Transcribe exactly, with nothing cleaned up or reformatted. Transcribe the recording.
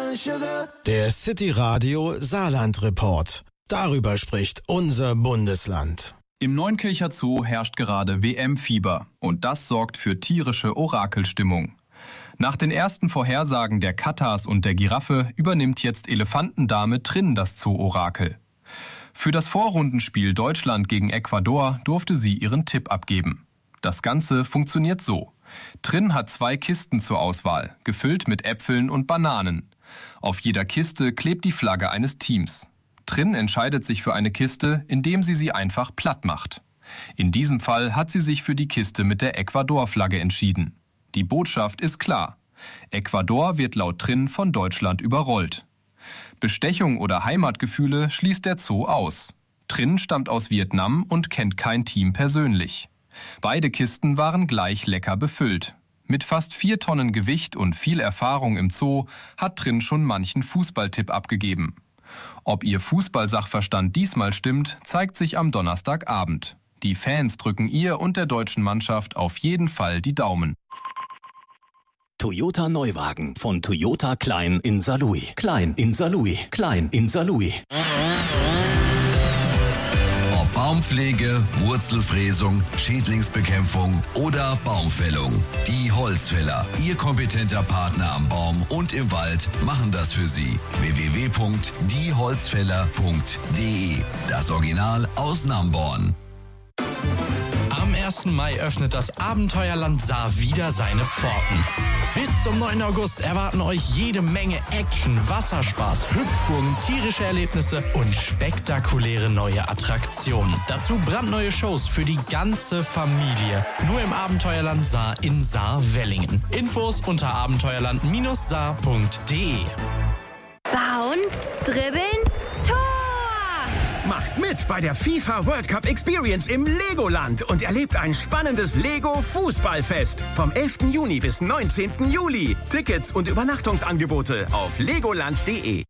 Der City Radio Saarland Report. Darüber spricht unser Bundesland. Im Neunkircher Zoo herrscht gerade W M-Fieber und das sorgt für tierische Orakelstimmung. Nach den ersten Vorhersagen der Katas und der Giraffe übernimmt jetzt Elefantendame Trin das Zoo-Orakel. Für das Vorrundenspiel Deutschland gegen Ecuador durfte sie ihren Tipp abgeben. Das Ganze funktioniert so. Trin hat zwei Kisten zur Auswahl, gefüllt mit Äpfeln und Bananen. Auf jeder Kiste klebt die Flagge eines Teams. Trin entscheidet sich für eine Kiste, indem sie sie einfach platt macht. In diesem Fall hat sie sich für die Kiste mit der Ecuador-Flagge entschieden. Die Botschaft ist klar. Ecuador wird laut Trin von Deutschland überrollt. Bestechung oder Heimatgefühle schließt der Zoo aus. Trin stammt aus Vietnam und kennt kein Team persönlich. Beide Kisten waren gleich lecker befüllt. Mit fast vier Tonnen Gewicht und viel Erfahrung im Zoo hat Trin schon manchen Fußballtipp abgegeben. Ob ihr Fußballsachverstand diesmal stimmt, zeigt sich am Donnerstagabend. Die Fans drücken ihr und der deutschen Mannschaft auf jeden Fall die Daumen. Toyota Neuwagen von Toyota Klein in Saarlouis. Klein in Saarlouis. Klein in Saarlouis. Ob Baumpflege, Wurzelfräsung, Schädlingsbekämpfung oder Baumfällung. Die Holzfäller, Ihr kompetenter Partner am Baum und im Wald, machen das für Sie. w w w punkt die holzfäller punkt d e. Das Original aus Namborn. Am ersten Mai öffnet das Abenteuerland Saar wieder seine Pforten. Bis zum neunten August erwarten euch jede Menge Action, Wasserspaß, Hüpfburgen, tierische Erlebnisse und spektakuläre neue Attraktionen. Dazu brandneue Shows für die ganze Familie. Nur im Abenteuerland Saar in Saar-Wellingen. Infos unter abenteuerland saar punkt d e. Bauen, dribbeln, Tor! Macht mit bei der FIFA World Cup Experience im Legoland und erlebt ein spannendes Lego-Fußballfest vom elften Juni bis neunzehnten Juli. Tickets und Übernachtungsangebote auf legoland punkt d e.